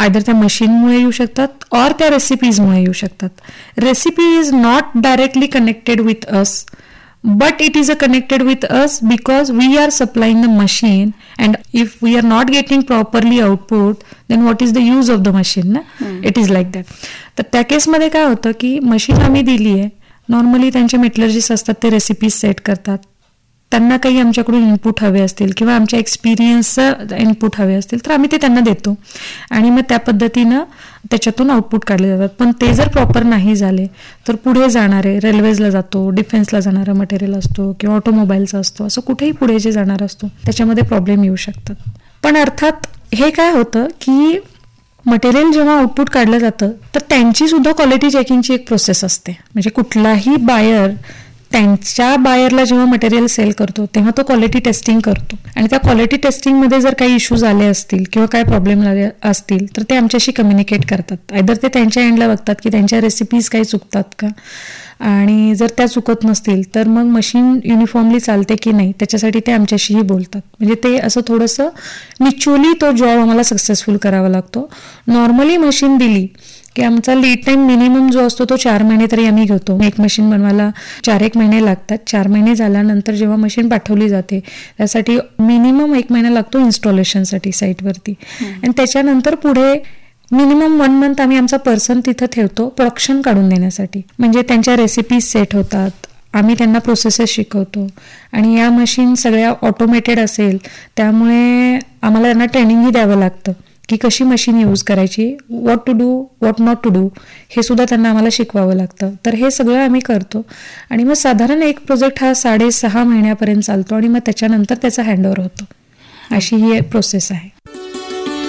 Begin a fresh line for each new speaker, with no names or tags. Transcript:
Either त्या मशीनमुळे येऊ शकतात और त्या रेसिपीजमुळे येऊ शकतात. Recipe is not directly connected with us, but it is connected with us because we are supplying the machine, and if we are not getting properly output, then what is the use of the machine na? It is like that. तर त्या केसमध्ये काय होतं की machine आम्ही दिली आहे, normally त्यांचे मेटलर्जिस्ट असतात ते रेसिपीज सेट करतात, त्यांना काही आमच्याकडून इनपुट हवे असतील किंवा आमच्या एक्सपिरियन्सचं इनपुट हवे असतील तर आम्ही ते त्यांना देतो आणि मग त्या पद्धतीनं त्याच्यातून आउटपुट काढले जातात. पण ते जर प्रॉपर नाही झाले तर पुढे जाणारे रेल्वेजला जातो, डिफेन्सला जाणारा मटेरियल असतो किंवा ऑटोमोबाईलचा असतो, असं कुठेही पुढे जे जाणार असतो त्याच्यामध्ये प्रॉब्लेम येऊ शकतात. पण अर्थात हे काय होतं की मटेरियल जेव्हा आउटपुट काढलं जातं तर त्यांची सुद्धा क्वालिटी चेकिंगची एक प्रोसेस असते. म्हणजे कुठलाही बायर त्यांच्या बायरला जेव्हा मटेरियल सेल करतो तेव्हा तो क्वालिटी टेस्टिंग करतो आणि त्या क्वालिटी टेस्टिंगमध्ये जर काही इश्यूज आले असतील किंवा काय प्रॉब्लेम आले असतील तर ते आमच्याशी कम्युनिकेट करतात. आयदर ते त्यांच्या एंडला बघतात की त्यांच्या रेसिपीज काही चुकतात का, आणि जर त्या चुकत नसतील तर मग मशीन युनिफॉर्मली चालते की नाही त्याच्यासाठी ते आमच्याशीही बोलतात. म्हणजे ते असं थोडंसं म्युच्युअली तो जॉब आम्हाला सक्सेसफुल करावा लागतो. नॉर्मली मशीन दिली की आमचा लीड टाईम मिनिमम जो असतो तो 4 महिने तरी आम्ही घेतो. एक मशीन बनवायला 4 महिने लागतात. 4 महिने झाल्यानंतर जेव्हा मशीन पाठवली जाते त्यासाठी मिनिमम 1 महिना लागतो इन्स्टॉलेशनसाठी साईटवरती, आणि त्याच्यानंतर पुढे मिनिमम 1 मंथ आम्ही आमचा पर्सन तिथं ठेवतो प्रोडक्शन काढून देण्यासाठी. म्हणजे त्यांच्या रेसिपीज सेट होतात, आम्ही त्यांना प्रोसेसेस शिकवतो आणि या मशीन सगळ्या ऑटोमेटेड असेल त्यामुळे आम्हाला त्यांना ट्रेनिंगही द्यावं लागतं की कशी मशीन यूज करायची, what to do, what not to do, हे सुद्धा त्यांना आम्हाला शिकवावं लागतं. तर हे सगळं आम्ही करतो आणि मग साधारण एक प्रोजेक्ट हा 6.5 महिन्यापर्यंत चालतो आणि मग त्याच्यानंतर त्याचा हँडओव्हर होतो. अशी ही प्रोसेस आहे.